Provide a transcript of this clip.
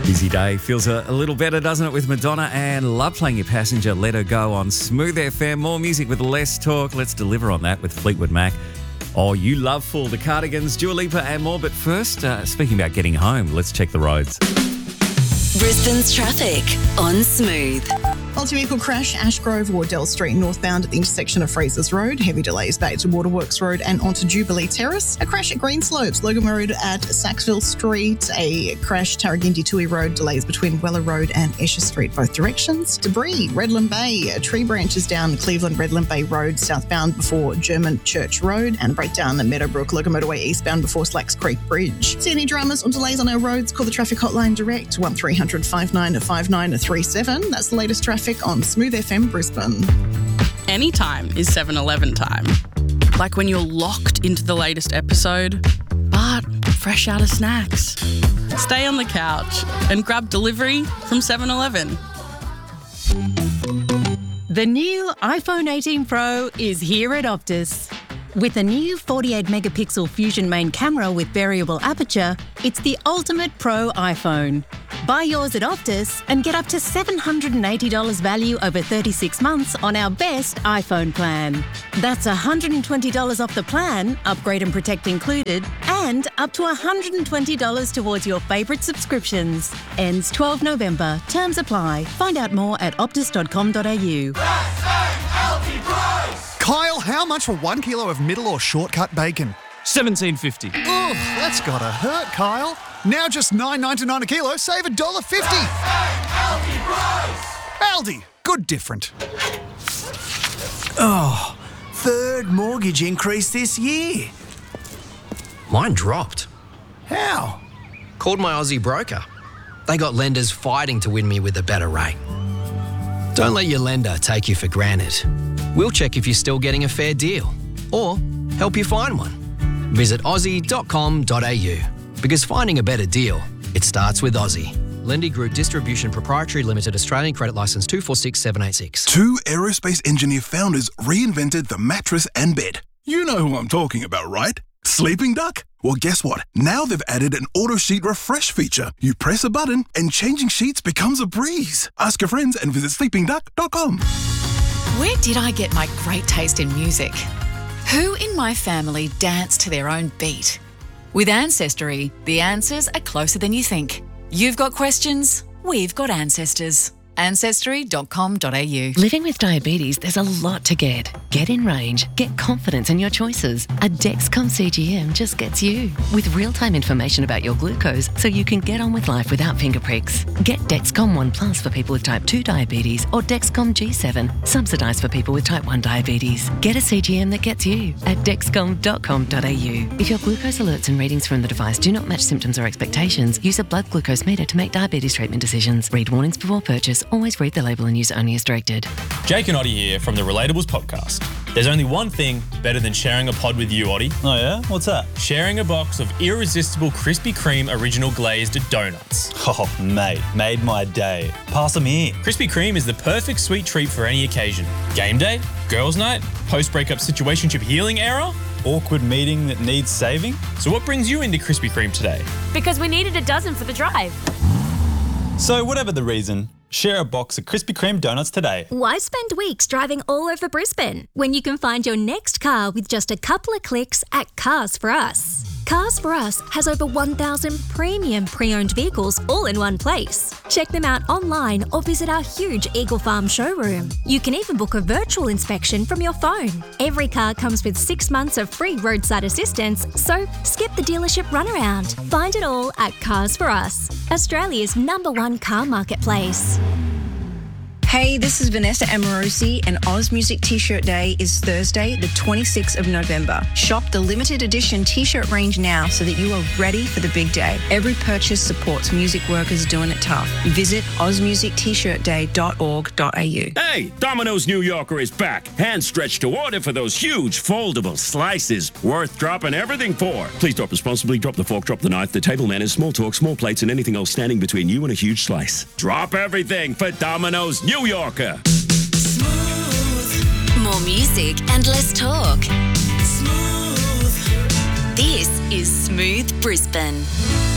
Busy day. Feels a little better, doesn't it, with Madonna and Love Playing Your Passenger, Let Her Go on Smooth FM. More music with less talk. Let's deliver on that with Fleetwood Mac. Oh, You Love Fool, The Cardigans, Dua Lipa and more. But first, speaking about getting home, let's check the roads. Brisbane's traffic on Smooth. Multi-vehicle crash, Ashgrove, Wardell Street northbound at the intersection of Fraser's Road. Heavy delays back to Waterworks Road and onto Jubilee Terrace. A crash at Greenslopes, Logan Road at Saxville Street. A crash, Tarragindi Toohey Road, delays between Weller Road and Esher Street, both directions. Debris, Redland Bay, tree branches down Cleveland Redland Bay Road, southbound before German Church Road. And a breakdown at Meadowbrook, Logan Motorway eastbound before Slacks Creek Bridge. See any dramas or delays on our roads? Call the traffic hotline direct, 1300 59 5937. That's the latest traffic on Smooth FM Brisbane. Anytime is 7-Eleven time. Like when you're locked into the latest episode, but fresh out of snacks. Stay on the couch and grab delivery from 7-Eleven. The new iPhone 18 Pro is here at Optus. With a new 48-megapixel Fusion main camera with variable aperture, it's the ultimate pro iPhone. Buy yours at Optus and get up to $780 value over 36 months on our best iPhone plan. That's $120 off the plan, upgrade and protect included, and up to $120 towards your favourite subscriptions. Ends 12 November. Terms apply. Find out more at optus.com.au. Kyle, how much for 1 kilo of middle or shortcut bacon? $17.50. Ugh, that's gotta hurt, Kyle. Now just $9.99 a kilo, save $1.50. Aldi, good different. Oh, third mortgage increase this year. Mine dropped. How? Called my Aussie broker. They got lenders fighting to win me with a better rate. Don't let your lender take you for granted. We'll check if you're still getting a fair deal or help you find one. Visit aussie.com.au because finding a better deal, it starts with Aussie. Lendy Group Distribution Proprietary Limited, Australian Credit Licence 246786. Two aerospace engineer founders reinvented the mattress and bed. You know who I'm talking about, right? Sleeping Duck? Well, guess what? Now they've added an auto sheet refresh feature. You press a button and changing sheets becomes a breeze. Ask your friends and visit sleepingduck.com. Where did I get my great taste in music? Who in my family danced to their own beat? With Ancestry, the answers are closer than you think. You've got questions, we've got ancestors. Ancestry.com.au. Living with diabetes, there's a lot to get. Get in range. Get confidence in your choices. A Dexcom CGM just gets you. With real-time information about your glucose so you can get on with life without finger pricks. Get Dexcom One Plus for people with type 2 diabetes or Dexcom G7, subsidised for people with type 1 diabetes. Get a CGM that gets you at dexcom.com.au. If your glucose alerts and readings from the device do not match symptoms or expectations, use a blood glucose meter to make diabetes treatment decisions. Read warnings before purchase. Always read the label and use only as directed. Jake and Oddie here from the Relatables podcast. There's only one thing better than sharing a pod with you, Oddie. Oh yeah? What's that? Sharing a box of irresistible Krispy Kreme original glazed donuts. Oh, mate, made my day. Pass them here. Krispy Kreme is the perfect sweet treat for any occasion. Game day, girls' night, post-breakup situationship healing era, awkward meeting that needs saving. So what brings you into Krispy Kreme today? Because we needed a dozen for the drive. So whatever the reason, share a box of Krispy Kreme donuts today. Why spend weeks driving all over Brisbane when you can find your next car with just a couple of clicks at Cars For Us? Cars For Us has over 1,000 premium pre-owned vehicles all in one place. Check them out online or visit our huge Eagle Farm showroom. You can even book a virtual inspection from your phone. Every car comes with 6 months of free roadside assistance, so skip the dealership runaround. Find it all at Cars For Us, Australia's #1 car marketplace. Hey, this is Vanessa Amorosi, and Oz Music T-Shirt Day is Thursday, the 26th of November. Shop the limited edition T-shirt range now so that you are ready for the big day. Every purchase supports music workers doing it tough. Visit ozmusictshirtday.org.au. Hey, Domino's New Yorker is back. Hand stretched to order for those huge foldable slices. Worth dropping everything for. Please drop responsibly. Drop the fork, drop the knife, the table manners, small talk, small plates, and anything else standing between you and a huge slice. Drop everything for Domino's New Yorker. Smooth. More music and less talk. Smooth. This is Smooth Brisbane.